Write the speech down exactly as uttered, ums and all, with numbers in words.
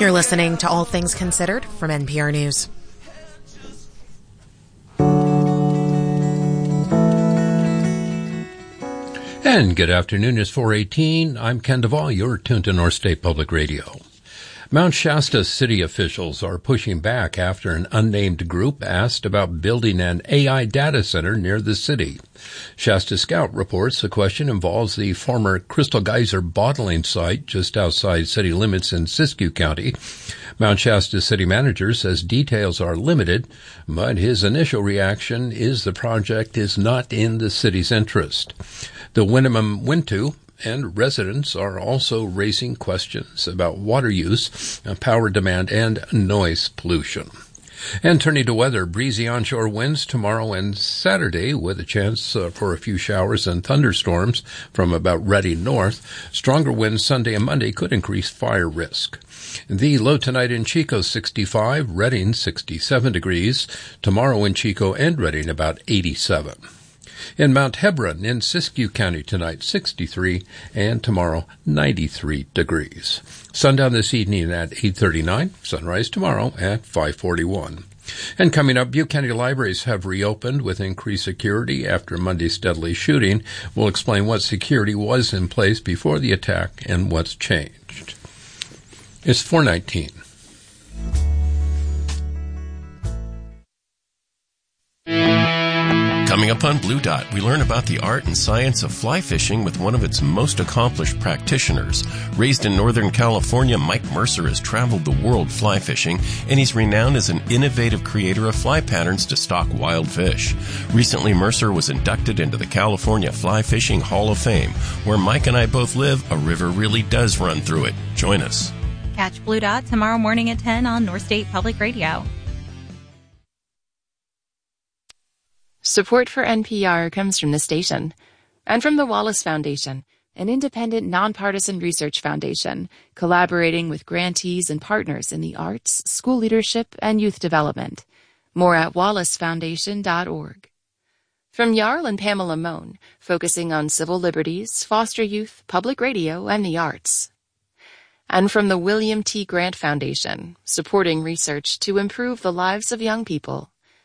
You're listening to All Things Considered from N P R News. And good afternoon. It's four eighteen. I'm Ken Duvall. You're tuned to North State Public Radio. Mount Shasta city officials are pushing back after an unnamed group asked about building an A I data center near the city. Shasta Scout reports the question involves the former Crystal Geyser bottling site just outside city limits in Siskiyou County. Mount Shasta city manager says details are limited, but his initial reaction is the project is not in the city's interest. The Winnemem Wintu and residents are also raising questions about water use, power demand, and noise pollution. And turning to weather, breezy onshore winds tomorrow and Saturday with a chance uh, for a few showers and thunderstorms from about Reading north. Stronger winds Sunday and Monday could increase fire risk. The low tonight in Chico, sixty-five, Reading, sixty-seven degrees. Tomorrow in Chico and Reading, about eighty-seven. In Mount Hebron in Siskiyou County tonight, sixty-three, and tomorrow, ninety-three degrees. Sundown this evening at eight thirty-nine, sunrise tomorrow at five forty-one. And coming up, Butte County libraries have reopened with increased security after Monday's deadly shooting. We'll explain what security was in place before the attack and what's changed. It's four nineteen. Coming up on Blue Dot, we learn about the art and science of fly fishing with one of its most accomplished practitioners. Raised in Northern California, Mike Mercer has traveled the world fly fishing, and he's renowned as an innovative creator of fly patterns to stock wild fish. Recently, Mercer was inducted into the California Fly Fishing Hall of Fame. Where Mike and I both live, a river really does run through it. Join us. Catch Blue Dot tomorrow morning at ten on North State Public Radio. Support for N P R comes from the station and from the Wallace Foundation, an independent, nonpartisan research foundation collaborating with grantees and partners in the arts, school leadership, and youth development. More at wallace foundation dot org. From Jarl and Pamela Mohn, focusing on civil liberties, foster youth, public radio, and the arts. And from the William T. Grant Foundation, supporting research to improve the lives of young people.